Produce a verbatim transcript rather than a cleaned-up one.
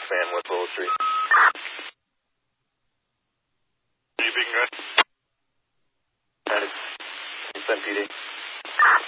fan with Willow Tree. You being good? And it's M P D.